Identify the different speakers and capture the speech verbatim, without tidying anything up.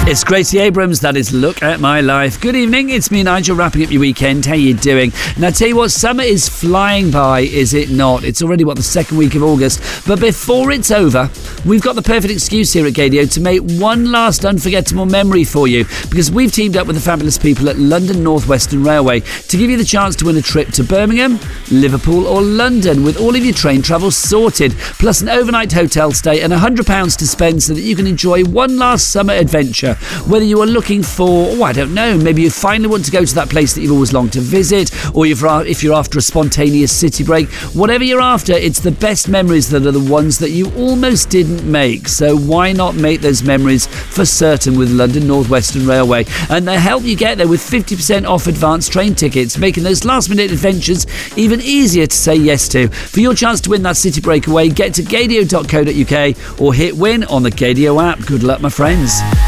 Speaker 1: It's Gracie Abrams, that is Look at My Life. Good evening, it's me, Nigel, wrapping up your weekend. How you doing? Now, I tell you what, summer is flying by, is it not? It's already, what, the second week of August. But before it's over, we've got the perfect excuse here at Gadio to make one last unforgettable memory for you, because we've teamed up with the fabulous people at London North Western Railway to give you the chance to win a trip to Birmingham, Liverpool or London with all of your train travel sorted, plus an overnight hotel stay and one hundred pounds to spend so that you can enjoy one last summer adventure. Whether you are looking for, oh, I don't know, maybe you finally want to go to that place that you've always longed to visit, or you've, if you're after a spontaneous city break, whatever you're after, it's the best memories that are the ones that you almost didn't make. So why not make those memories for certain with London North Western Railway? And they help you get there with fifty percent off advanced train tickets, making those last minute adventures even easier to say yes to. For your chance to win that city breakaway, get to gadio dot co dot uk or hit win on the Gadio app. Good luck, my friends.